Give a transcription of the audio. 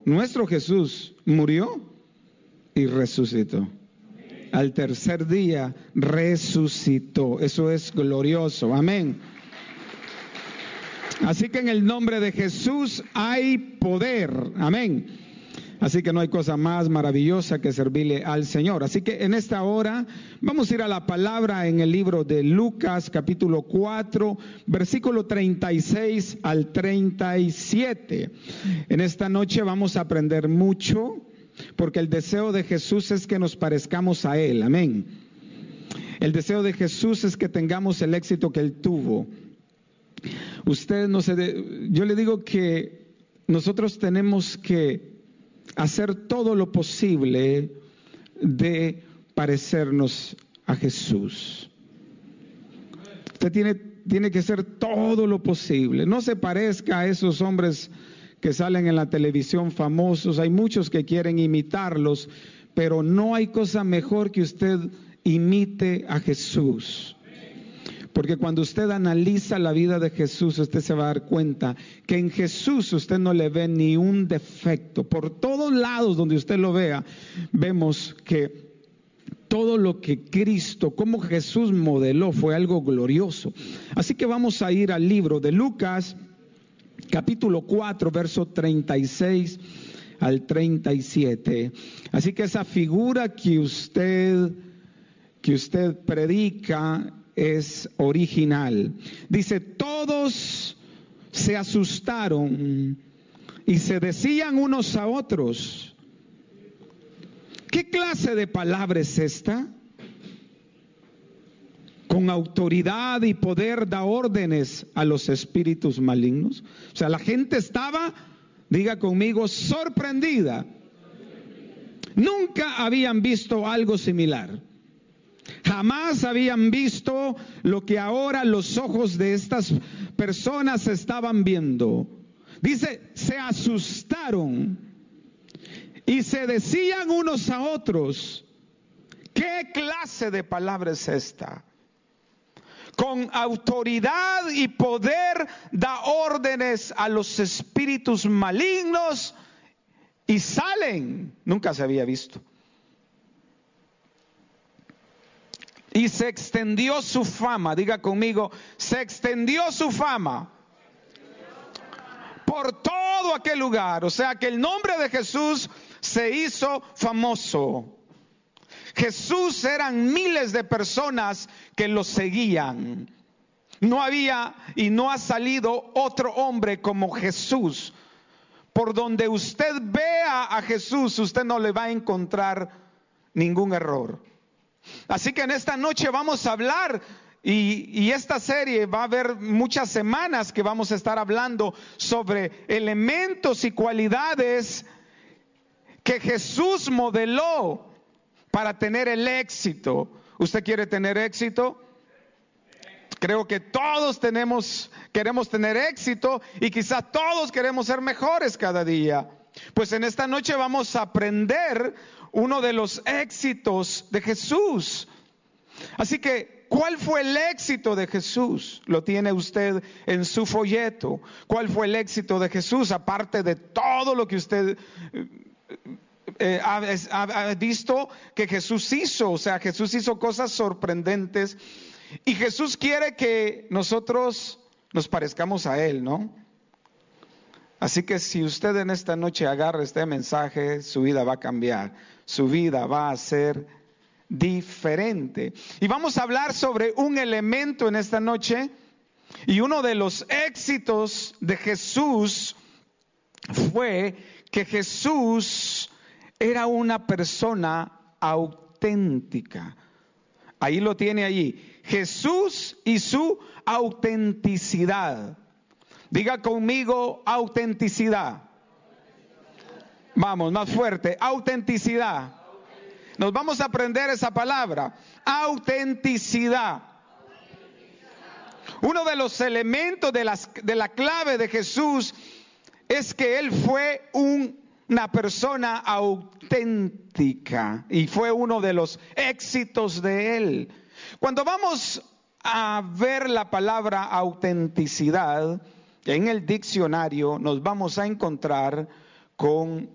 Nuestro Jesús murió y resucitó. Al tercer día resucitó. Eso es glorioso. Amén. Así que en el nombre de Jesús hay poder. Amén. Así que no hay cosa más maravillosa que servirle al Señor. Así que en esta hora vamos a ir a la palabra en el libro de Lucas, capítulo 4, versículo 36 al 37. En esta noche vamos a aprender mucho, porque el deseo de Jesús es que nos parezcamos a Él. Amén. El deseo de Jesús es que tengamos el éxito que Él tuvo. Yo le digo que nosotros tenemos que hacer todo lo posible de parecernos a Jesús. Usted tiene que hacer todo lo posible. No se parezca a esos hombres que salen en la televisión famosos. Hay muchos que quieren imitarlos, pero no hay cosa mejor que usted imite a Jesús. Porque cuando usted analiza la vida de Jesús, usted se va a dar cuenta que en Jesús usted no le ve ni un defecto. Por todos lados donde usted lo vea, vemos que todo lo que Cristo, como Jesús modeló, fue algo glorioso. Así que vamos a ir al libro de Lucas, capítulo 4, verso 36 al 37. Así que esa figura que usted predica es original. Dice: todos se asustaron y se decían unos a otros: ¿qué clase de palabra es esta? Con autoridad y poder da órdenes a los espíritus malignos. O sea, la gente estaba, diga conmigo, sorprendida. Nunca habían visto algo similar. Jamás habían visto lo que ahora los ojos de estas personas estaban viendo. Dice, se asustaron y se decían unos a otros: ¿qué clase de palabra es esta? Con autoridad y poder da órdenes a los espíritus malignos y salen. Nunca se había visto. Y se extendió su fama, diga conmigo, se extendió su fama por todo aquel lugar. O sea que el nombre de Jesús se hizo famoso. Jesús, eran miles de personas que lo seguían. No había y no ha salido otro hombre como Jesús. Por donde usted vea a Jesús, usted no le va a encontrar ningún error. Así que en esta noche vamos a hablar, y esta serie va a haber muchas semanas que vamos a estar hablando sobre elementos y cualidades que Jesús modeló para tener el éxito. ¿Usted quiere tener éxito? Creo que todos queremos tener éxito, y quizás todos queremos ser mejores cada día. Pues en esta noche vamos a aprender uno de los éxitos de Jesús. Así que, ¿cuál fue el éxito de Jesús? Lo tiene usted en su folleto. ¿Cuál fue el éxito de Jesús? Aparte de todo lo que usted ha visto que Jesús hizo. O sea, Jesús hizo cosas sorprendentes. Y Jesús quiere que nosotros nos parezcamos a Él, ¿no? Así que si usted en esta noche agarra este mensaje, su vida va a cambiar. Su vida va a ser diferente. Y vamos a hablar sobre un elemento en esta noche. Y uno de los éxitos de Jesús fue que Jesús era una persona auténtica. Ahí lo tiene allí. Jesús y su autenticidad. Diga conmigo, autenticidad. Vamos, más fuerte, autenticidad. Nos vamos a aprender esa palabra, autenticidad. Uno de los elementos de la clave de Jesús es que Él fue una persona auténtica, y fue uno de los éxitos de Él. Cuando vamos a ver la palabra autenticidad en el diccionario, nos vamos a encontrar con